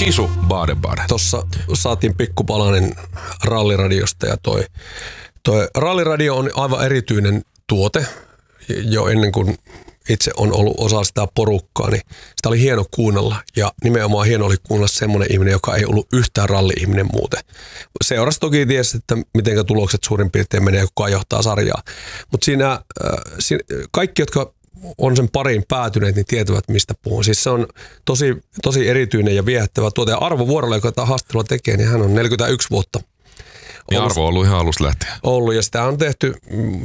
Chisu Badebade. Tuossa saatiin pikkupalanen ralliradiosta ja toi ralliradio on aivan erityinen tuote. Jo ennen kuin itse on ollut osa sitä porukkaa, niin sitä oli hieno kuunnella. Ja nimenomaan hieno oli kuunnella semmoinen ihminen, joka ei ollut yhtään ralli-ihminen muuten. Seurasi toki tiesi, että miten tulokset suurin piirtein menee, kuka johtaa sarjaa. Mutta siinä kaikki, jotka on sen pariin päätyneet, niin tietävät, mistä puhun. Siis se on tosi erityinen ja viehättävä tuote. Ja Arvo Vuorola, joka tätä haastattelua tekee, niin hän on 41 vuotta. Niin Arvo on ollut ihan alusta lähtien. Ollut, ja sitä on tehty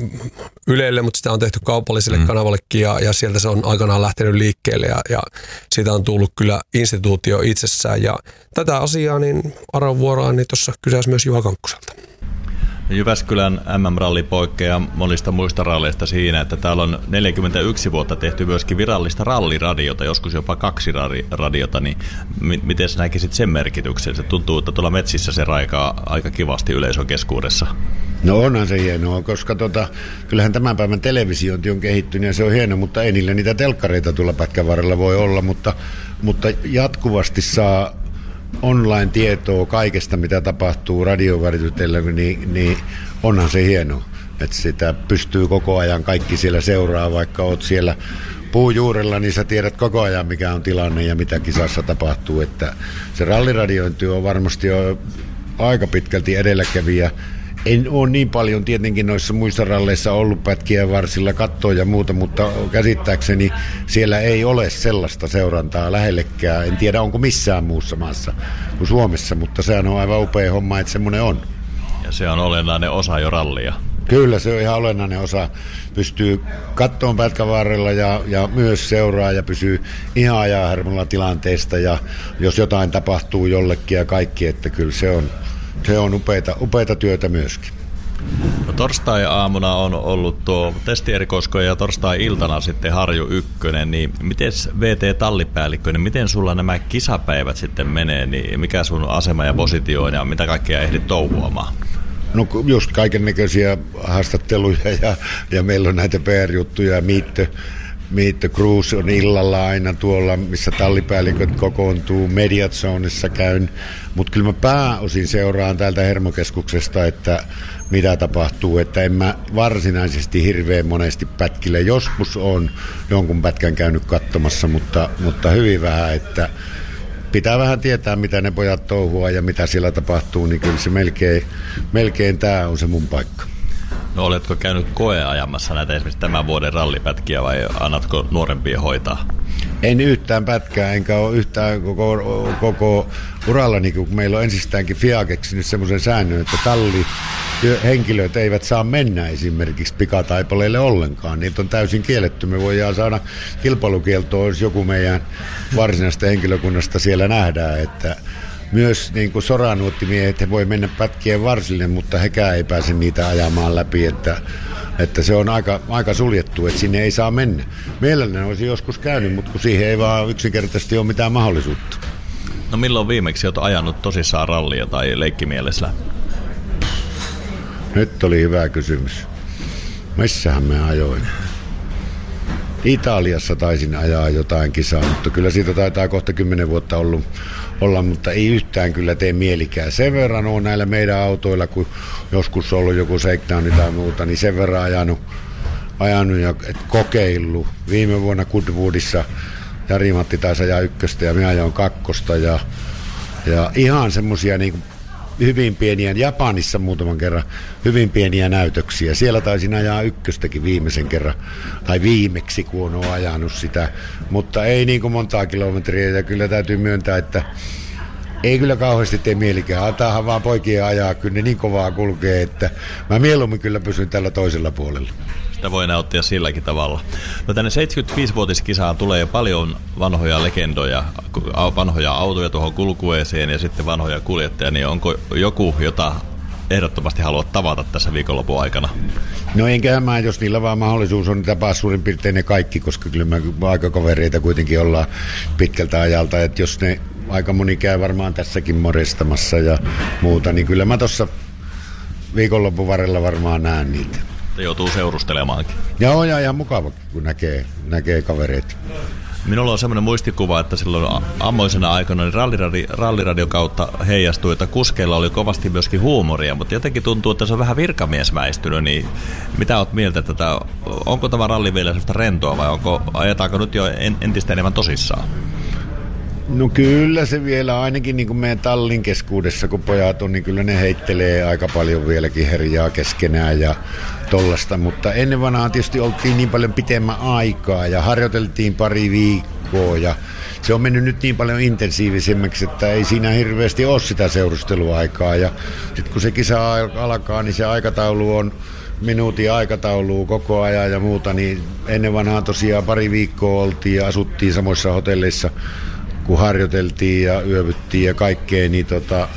Ylelle, mutta sitä on tehty kaupalliselle kanavallekin, ja sieltä se on aikanaan lähtenyt liikkeelle, ja siitä on tullut kyllä instituutio itsessään. Ja tätä asiaa, niin Arvo Vuorola, niin tuossa kysäisi myös Juha Kankkuselta. Jyväskylän MM-ralli poikkeaa monista muista ralleista siinä, että täällä on 41 vuotta tehty myöskin virallista ralliradiota, joskus jopa 2 radiota, niin miten sä näkisit sen merkityksen? Se tuntuu, että tuolla metsissä se raikaa aika kivasti yleisön keskuudessa. No onhan se hienoa, koska kyllähän tämän päivän televisiointi on kehittynyt ja se on hienoa, mutta ei niillä niitä telkkareita tuolla pätkän varrella voi olla, mutta jatkuvasti saa online-tietoa kaikesta, mitä tapahtuu radiovälityksellä, niin onhan se hienoa, että sitä pystyy koko ajan kaikki siellä seuraa, vaikka oot siellä puujuurella, niin sä tiedät koko ajan, mikä on tilanne ja mitä kisassa tapahtuu, että se ralliradiointi on varmasti jo aika pitkälti edelläkävijä. En ole niin paljon tietenkin noissa muissa ralleissa ollut pätkien varsilla kattoa ja muuta, mutta käsittääkseni siellä ei ole sellaista seurantaa lähellekään. En tiedä, onko missään muussa maassa kuin Suomessa, mutta sehän on aivan upea homma, että semmoinen on. Ja se on olennainen osa jo rallia. Kyllä, se on ihan olennainen osa. Pystyy kattoon pätkän varrella ja myös seuraa ja pysyy ihan ajanhermolla tilanteesta. Ja jos jotain tapahtuu jollekin ja kaikki, että kyllä se on upeata työtä myöskin. No, torstai-aamuna on ollut tuo testierikoisko ja torstai-iltana sitten Harju 1, niin miten VT-tallipäällikkö, niin miten sulla nämä kisapäivät sitten menee, niin mikä sun asema ja positio on ja mitä kaikkea ehdit touhuamaan? No just kaikennäköisiä haastatteluja ja meillä on näitä PR-juttuja, Meet Cruise on illalla aina tuolla, missä tallipäälliköt kokoontuu, Mediazoneissa käyn, mutta kyllä mä pääosin seuraan täältä Hermokeskuksesta, että mitä tapahtuu, että en mä varsinaisesti hirveän monesti pätkille. Joskus on jonkun pätkän käynyt katsomassa, mutta hyvin vähän, että pitää vähän tietää, mitä ne pojat touhua ja mitä siellä tapahtuu, niin kyllä se melkein tää on se mun paikka. No oletko käynyt koeajamassa näitä esimerkiksi tämän vuoden rallipätkiä vai annatko nuorempia hoitaa? En yhtään pätkää, enkä ole yhtään koko urallani, kun meillä on ensistäänkin FIA keksinyt semmoisen säännön, että tallihenkilöt eivät saa mennä esimerkiksi pikataipaleille ollenkaan. Niitä on täysin kielletty. Me voidaan saada kilpailukieltoa, jos joku meidän varsinaista henkilökunnasta siellä nähdään, että myös niin kuin soranuottimiehet, he voi mennä pätkien varsille, mutta hekään ei pääse niitä ajamaan läpi, että se on aika suljettu, että sinne ei saa mennä. Mielelläni olisi joskus käynyt, mutta kun siihen ei vaan yksinkertaisesti ole mitään mahdollisuutta. No milloin viimeksi olet ajanut tosissaan rallia tai leikkimielessä? Nyt oli hyvä kysymys. Missähän mä ajoin? Italiassa taisin ajaa jotain kisaa, mutta kyllä siitä taitaa kohta 10 vuotta olla, mutta ei yhtään kyllä tee mielikään. Sen verran on näillä meidän autoilla, kun joskus on ollut joku Shakedown tai muuta, niin sen verran ajanut ja kokeillut. Viime vuonna Goodwoodissa Jari-Matti taisi ajaa 1 ja minä ajoin 2 ja ihan semmosia niin hyvin pieniä, Japanissa muutaman kerran hyvin pieniä näytöksiä. Siellä taisin ajaa 1 viimeisen kerran, tai viimeksi kun on ajanut sitä, mutta ei niin kuin montaa kilometriä, ja kyllä täytyy myöntää, että ei kyllä kauheasti tee mielikään. Antaahan vaan poikien ajaa, kyllä ne niin kovaa kulkee, että mä mieluummin kyllä pysyn tällä toisella puolella. Sitä voi nauttia silläkin tavalla. No tänne 75-vuotiskisaan tulee jo paljon vanhoja legendoja, vanhoja autoja tuohon kulkueeseen ja sitten vanhoja kuljettajia, niin onko joku, jota ehdottomasti haluat tavata tässä viikonlopun aikana? No enkä mä, jos niillä vaan mahdollisuus on tapaa suurin piirtein ne kaikki, koska kyllä me aika kavereita kuitenkin ollaan pitkältä ajalta, että jos ne aika moni käy varmaan tässäkin morestamassa ja muuta, niin kyllä mä tuossa viikonlopun varrella varmaan näen niitä. Joutuu seurustelemaankin. Joo, ja ihan mukava, kun näkee kavereita. Minulla on semmoinen muistikuva, että silloin ammoisena aikana niin ralliradion kautta heijastui, että kuskeilla oli kovasti myöskin huumoria, mutta jotenkin tuntuu, että se on vähän virkamiesmäistynyt, niin mitä oot mieltä tätä? Onko tämä ralli vielä sellaista rentoa vai ajetaanko nyt jo entistä enemmän tosissaan? No kyllä se vielä ainakin niin kuin meidän tallin keskuudessa, kun pojat on, niin kyllä ne heittelee aika paljon vieläkin herjaa keskenään ja tollasta, mutta ennen vanhaa tietysti oltiin niin paljon pitemmän aikaa ja harjoiteltiin pari viikkoa ja se on mennyt nyt niin paljon intensiivisemmäksi, että ei siinä hirveästi ole sitä seurusteluaikaa ja sitten kun se kisa alkaa, niin se aikataulu on minuutin aikataulua koko ajan ja muuta, niin ennen vanhaa tosiaan pari viikkoa oltiin ja asuttiin samoissa hotelleissa, kun harjoiteltiin ja yövyttiin ja kaikkea, niin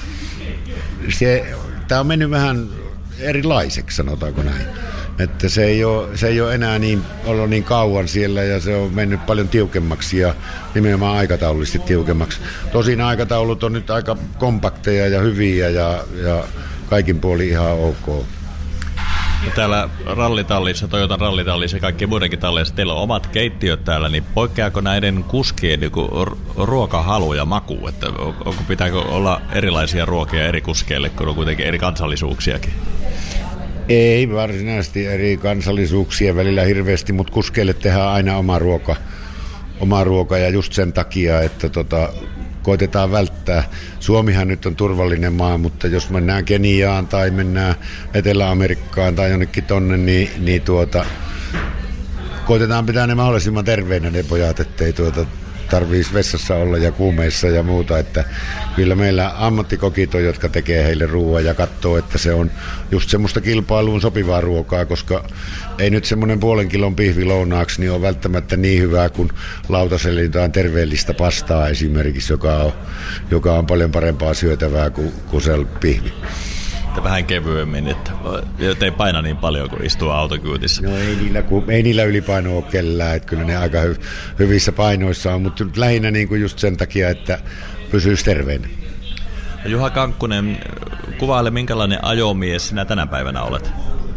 tämä on mennyt vähän erilaiseksi, sanotaanko näin. Että se ei ole enää ollut niin kauan siellä ja se on mennyt paljon tiukemmaksi ja nimenomaan aikataulullisesti tiukemmaksi. Tosin aikataulut on nyt aika kompakteja ja hyviä ja kaikin puolin ihan ok. Ja täällä rallitallissa, Toyotan rallitallissa ja kaikkien muidenkin talleissa, teillä on omat keittiöt täällä, niin poikkeako näiden kuskien ruokahalu ja maku? Että pitääkö olla erilaisia ruokia eri kuskeille, kun on kuitenkin eri kansallisuuksiakin? Ei varsinaisesti eri kansallisuuksia välillä hirveästi, mutta kuskeille tehdään aina oma ruoka ja just sen takia, että koitetaan välttää. Suomihan nyt on turvallinen maa, mutta jos mennään Keniaan tai mennään Etelä-Amerikkaan tai jonnekin tonne, niin koitetaan pitää ne mahdollisimman terveinä ne pojat, ettei tarvitsisi vessassa olla ja kuumeissa ja muuta, että kyllä meillä ammattikokit on, jotka tekee heille ruoan ja katsoo, että se on just semmoista kilpailuun sopivaa ruokaa, koska ei nyt semmoinen 0,5 kilon pihvi lounaaksi niin on välttämättä niin hyvää kuin lautaselle jotain terveellistä pastaa esimerkiksi, joka on paljon parempaa syötävää kuin se pihvi. Vähän kevyemmin, että ei paina niin paljon kuin istuu autokyytissä. No ei niillä ylipainoa ole kellään, että kyllä ne aika hyvissä painoissa on, mutta lähinnä niin kuin just sen takia, että pysyisi terveenä. Juha Kankkunen, kuvaile minkälainen ajomies sinä tänä päivänä olet?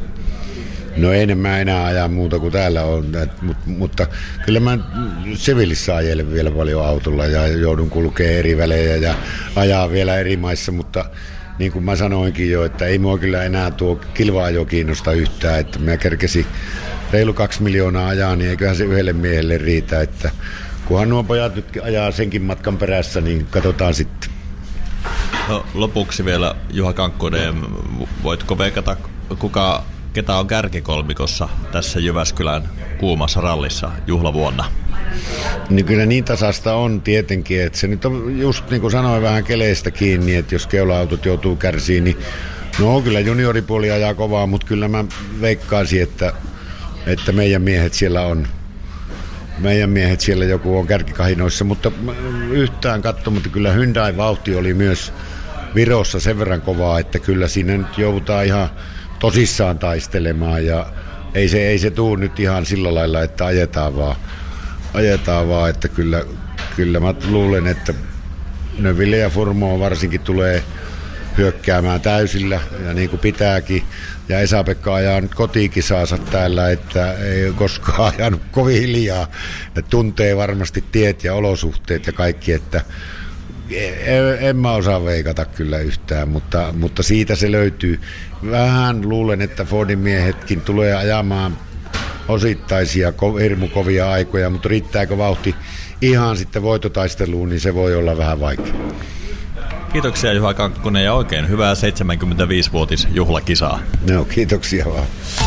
No en mä enää aja muuta kuin täällä on, mutta kyllä mä siviilissä ajelen vielä paljon autolla ja joudun kulkemaan eri välejä ja ajaa vielä eri maissa, mutta niin kuin mä sanoinkin jo, että ei mua kyllä enää tuo kilva-ajo kiinnosta yhtään, että mä kerkesin reilu 2 miljoonaa ajaa, niin eiköhän se yhdelle miehelle riitä, että kunhan nuo pojat nyt ajaa senkin matkan perässä, niin katsotaan sitten. No, lopuksi vielä Juha Kankkunen, voitko veikata ketä on kärkikolmikossa tässä Jyväskylän kuumassa rallissa juhlavuonna? Niin kyllä niin tasasta on tietenkin, että se nyt on just niin kuin sanoin vähän keleistä kiinni, että jos keula-autot joutuu kärsiin, niin no kyllä junioripuoli ajaa kovaa, mutta kyllä mä veikkaisin, että meidän miehet siellä on. Meidän miehet siellä joku on kärkikahinoissa, mutta yhtään katsomatta kyllä Hyundai-vauhti oli myös Virossa sen verran kovaa, että kyllä siinä nyt joudutaan ihan tosissaan taistelemaan ja ei se tuu nyt ihan sillä lailla, että ajetaan vaan, että kyllä mä luulen, että Növille ja Furmo varsinkin tulee hyökkäämään täysillä ja niin kuin pitääkin. Ja Esa-Pekka ajaa nyt kotikisaansa täällä, että ei koskaan ajanut kovin hiljaa. Ja tuntee varmasti tiet ja olosuhteet ja kaikki, että en mä osaa veikata kyllä yhtään, mutta siitä se löytyy. Vähän luulen, että Fordin miehetkin tulee ajamaan osittaisia hirmukovia aikoja, mutta riittääkö vauhti ihan sitten voitotaisteluun, niin se voi olla vähän vaikea. Kiitoksia Juha Kankkunen ja oikein hyvää 75-vuotisjuhlakisaa. No, kiitoksia vaan.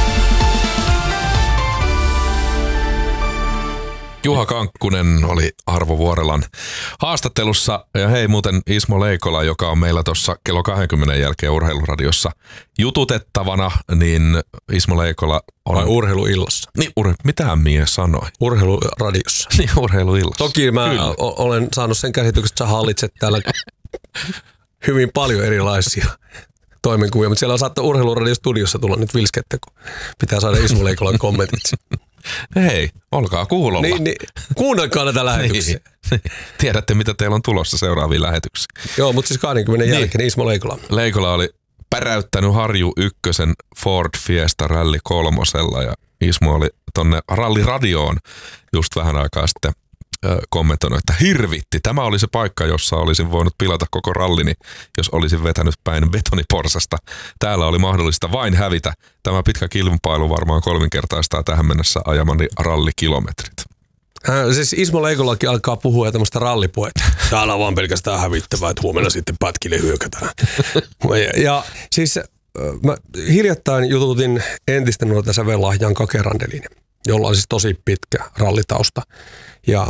Juha Kankkunen oli Arvo Vuorelan haastattelussa. Ja hei muuten Ismo Leikola, joka on meillä tuossa kello 20 jälkeen Urheiluradiossa jututettavana, niin Ismo Leikola on... Vai Urheiluillassa? Niin, mitä mies sanoi? Urheiluradiossa. Niin, Urheiluillassa. Toki mä olen saanut sen käsityksen, että sä hallitset täällä hyvin paljon erilaisia toimenkuvia, mutta siellä saattaa Urheiluradiostudiossa tulla nyt vilskettä, kun pitää saada Ismo Leikolan kommentit. Hei, olkaa kuulolla. Niin, kuunnelkaa näitä lähetyksiä. Niin. Tiedätte, mitä teillä on tulossa seuraaviin lähetyksiin. Joo, mutta siis 20 jälkeen Ismo Leikola. Leikola oli päräyttänyt Harju 1 Ford Fiesta Rally 3 ja Ismo oli tonne Ralliradioon just vähän aikaa sitten kommentoinut, että hirvitti. Tämä oli se paikka, jossa olisin voinut pilata koko rallini, jos olisin vetänyt päin betoniporsasta. Täällä oli mahdollista vain hävitä. Tämä pitkä kilpailu varmaan kolminkertaistaa tähän mennessä ajamani rallikilometrit. Siis Ismo Leikolakin alkaa puhua tämmöistä rallipuetta. Täällä on vaan pelkästään hävittävää, että huomenna sitten pätkille hyökätään. Ja siis mä hiljattain jututin entistä nuorta sävellahjaan Kake Randelin, jolla on siis tosi pitkä rallitausta. Ja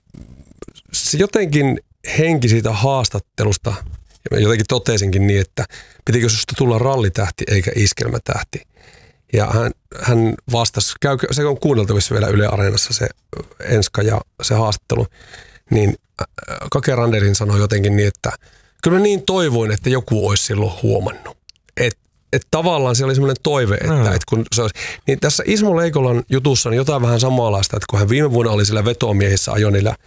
se jotenkin henki siitä haastattelusta, ja jotenkin totesinkin niin, että pitikö susta tulla rallitähti eikä iskelmätähti. Ja hän vastasi, se on kuunneltavissa vielä Yle Areenassa se Enska ja se haastattelu, niin Kake Randelin sanoi jotenkin niin, että kyllä mä niin toivoin, että joku olisi silloin huomannut. Että tavallaan se oli semmoinen toive, että kun se olisi. Niin tässä Ismo Leikolan jutussa on jotain vähän samanlaista, että kun hän viime vuonna oli siellä vetomiehissä ajoi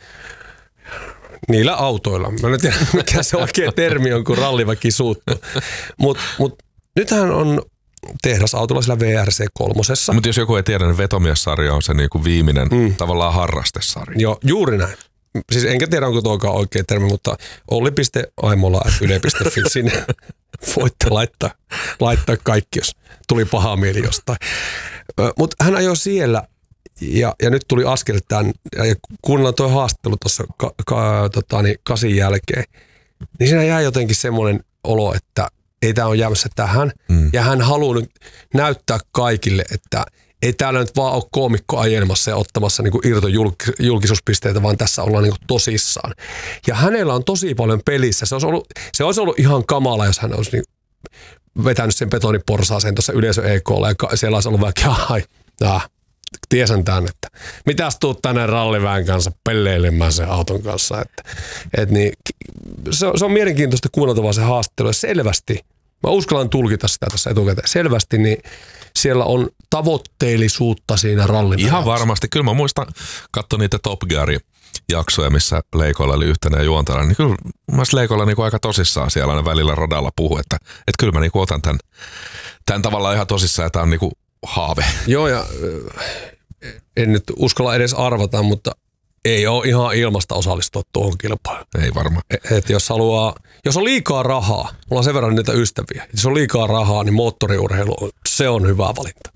niillä autoilla. Mä en tiedä, mikä se oikea termi on, kun ralliväki suuttuu. Mut nyt hän on tehdasautolla siellä VRC3. Mutta jos joku ei tiedä, niin vetomiessarja on se niinku viimeinen tavallaan harrastesarja. Joo, juuri näin. Siis enkä tiedä, onko tuokaan oikea termi, mutta olli.aimola@yle.fi sinne voitte laittaa kaikki, jos tuli paha mieli jostain. Mutta hän ajoi siellä ja nyt tuli askel tämän, ja kuunnellaan tuo haastattelu tuossa kasin jälkeen, niin siinä jäi jotenkin semmoinen olo, että ei tämä ole jäämässä tähän. Ja hän haluaa nyt näyttää kaikille, että ei täällä nyt vaan ole koomikko ajelmassa ja ottamassa niinku irtojulkisuuspisteitä, vaan tässä ollaan niinku tosissaan. Ja hänellä on tosi paljon pelissä. Se olisi ollut ihan kamala, jos hän olisi niinku vetänyt sen betoniporsaaseen tuossa yleisö EK:lla ja siellä olisi ollut vaikka, tiesän tämän, että mitäs tuut tänne ralliväen kanssa pelleilemään sen auton kanssa. Niin, se on mielenkiintoista kuunneltavaa se haastattelu. Ja selvästi, mä uskallan tulkita sitä tässä etukäteen, selvästi niin siellä on tavoitteellisuutta siinä rallin. Ihan varmasti. Kyllä mä muistan, katsoin niitä Top Gear-jaksoja, missä Leikolla oli yhtenä juontana. Niin kyllä mä Leikolla niinku aika tosissaan siellä aina välillä radalla puhuu, että kyllä mä niinku otan tämän tavallaan ihan tosissaan, ja tää on niinku haave. Joo, ja en nyt uskalla edes arvata, mutta ei ole ihan ilmasta osallistua tuohon kilpailuun. Ei varmaan. Jos on liikaa rahaa, mulla on sen verran niitä ystäviä, jos on liikaa rahaa, niin moottoriurheilu se on hyvä valinta.